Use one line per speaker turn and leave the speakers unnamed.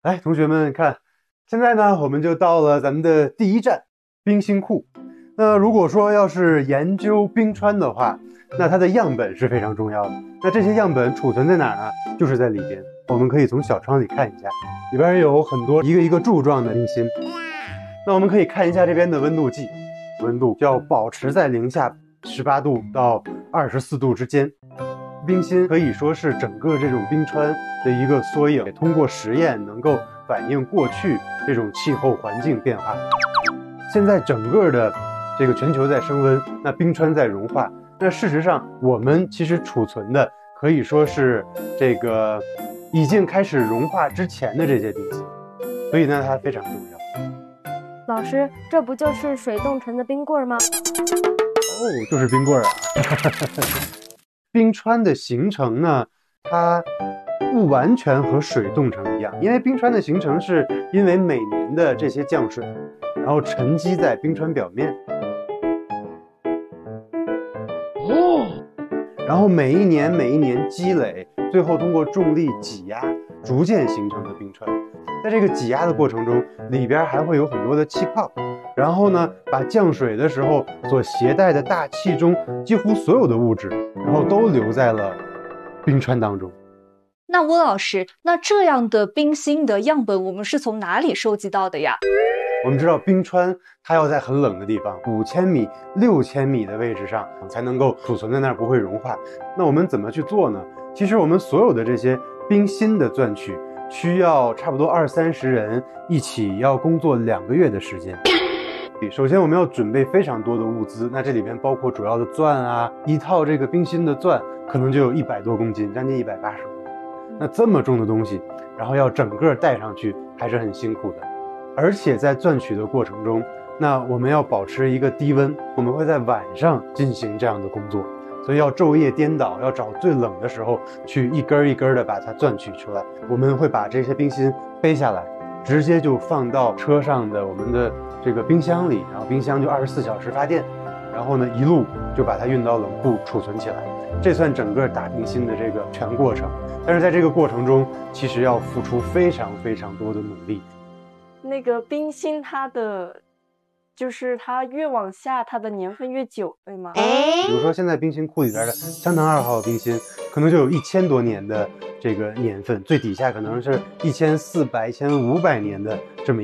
来，同学们看，现在呢，我们就到了咱们的第一站——冰心库。那如果说要是研究冰川的话，那它的样本是非常重要的。那这些样本储存在哪儿呢？就是在里边。我们可以从小窗里看一下，里边有很多一个一个柱状的冰心。那我们可以看一下这边的温度计，温度就要保持在零下18度到24度之间。冰心可以说是整个这种冰川的一个缩影，通过实验能够反映过去这种气候环境变化。现在整个的这个全球在升温，那冰川在融化，那事实上我们其实储存的可以说是这个已经开始融化之前的这些冰心，所以呢它非常重要。
老师，这不就是水冻成的冰棍吗？
哦，就是冰棍啊。冰川的形成呢，它不完全和水冻成一样，因为冰川的形成是因为每年的这些降水，然后沉积在冰川表面，然后每一年积累，最后通过重力挤压，逐渐形成的冰川。在这个挤压的过程中，里边还会有很多的气泡，然后呢，把降水的时候所携带的大气中几乎所有的物质，然后都留在了冰川当中。
那温老师，那这样的冰心的样本我们是从哪里收集到的呀？
我们知道冰川它要在很冷的地方，5000米、6000米的位置上才能够储存在那儿，不会融化。那我们怎么去做呢？其实我们所有的这些冰心的钻取需要差不多20-30人一起要工作2个月的时间。首先我们要准备非常多的物资，那这里边包括主要的钻啊，一套这个冰心的钻可能就有100多公斤，将近180公斤。那这么重的东西，然后要整个带上去，还是很辛苦的。而且在钻取的过程中，那我们要保持一个低温，我们会在晚上进行这样的工作，所以要昼夜颠倒，要找最冷的时候去一根一根的把它钻取出来。我们会把这些冰心背下来，直接就放到车上的我们的这个冰箱里，然后冰箱就24小时发电，然后呢一路就把它运到冷库储存起来。这算整个打冰心的这个全过程。但是在这个过程中，其实要付出非常多的努力。
那个冰心它的就是它越往下它的年份越久，对吗？
比如说现在冰心库里边的江南2号冰心可能就有1000多年的这个年份，最底下可能是1400、1500年的这么